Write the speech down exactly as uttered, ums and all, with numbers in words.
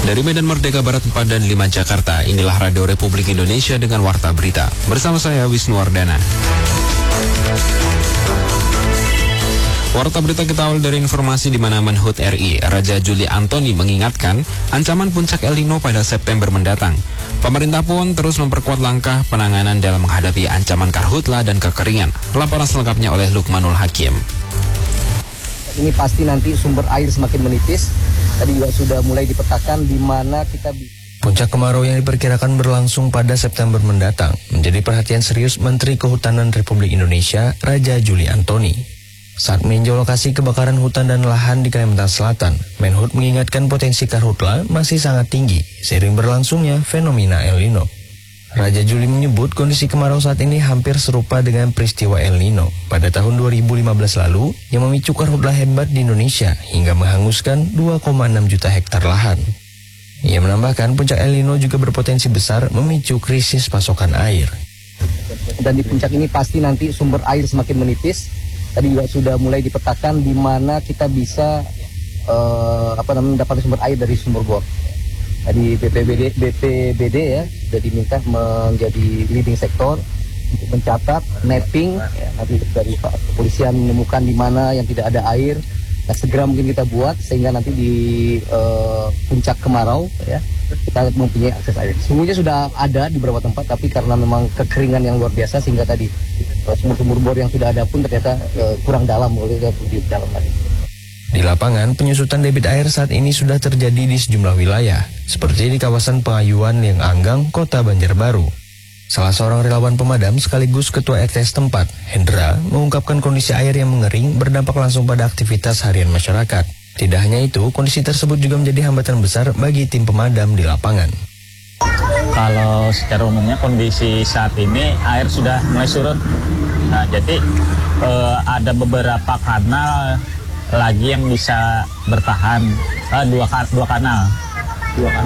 Dari Medan Merdeka Barat empat dan lima Jakarta, inilah Radio Republik Indonesia dengan Warta Berita. Bersama saya Wisnu Wardana. Warta Berita kita awal dari informasi di mana Menhub R I, Raja Juli Antoni mengingatkan ancaman puncak El Nino pada September mendatang. Pemerintah pun terus memperkuat langkah penanganan dalam menghadapi ancaman karhutla dan kekeringan. Laporan selengkapnya oleh Lukmanul Hakim. Ini pasti nanti sumber air semakin menipis. Tadi juga sudah mulai dipetakan di mana kita bisa. Puncak kemarau yang diperkirakan berlangsung pada September mendatang menjadi perhatian serius Menteri Kehutanan Republik Indonesia, Raja Juli Antoni. Saat meninjau lokasi kebakaran hutan dan lahan di Kalimantan Selatan, Menhub mengingatkan potensi karhutla masih sangat tinggi seiring berlangsungnya fenomena El Nino. Raja Juli menyebut kondisi kemarau saat ini hampir serupa dengan peristiwa El Nino pada tahun dua ribu lima belas lalu yang memicu karhutla hebat di Indonesia hingga menghanguskan dua koma enam juta hektar lahan. Ia menambahkan puncak El Nino juga berpotensi besar memicu krisis pasokan air. Dan di puncak ini pasti nanti sumber air semakin menipis. Tadi juga sudah mulai dipetakan di mana kita bisa uh, apa namanya mendapatkan sumber air dari sumur bor. Tadi B P B D, B P B D ya sudah diminta menjadi leading sektor untuk mencatat mapping. Ya, nanti dari Pak Kepolisian menemukan di mana yang tidak ada air, nah, segera mungkin kita buat sehingga nanti di uh, puncak kemarau ya kita mempunyai akses air. Sungguhnya sudah ada di beberapa tempat, tapi karena memang kekeringan yang luar biasa sehingga tadi uh, sumur-sumur bor yang sudah ada pun ternyata uh, kurang dalam oleh di dalam lagi. Di lapangan, penyusutan debit air saat ini sudah terjadi di sejumlah wilayah, seperti di kawasan Pengayuan Liang Anggang, Kota Banjarbaru. Salah seorang relawan pemadam sekaligus ketua R T setempat, Hendra, mengungkapkan kondisi air yang mengering berdampak langsung pada aktivitas harian masyarakat. Tidak hanya itu, kondisi tersebut juga menjadi hambatan besar bagi tim pemadam di lapangan. Kalau secara umumnya kondisi saat ini air sudah mulai surut. Nah, jadi eh, ada beberapa kanal lagi yang bisa bertahan, eh, dua, dua kanal. Dua kanal.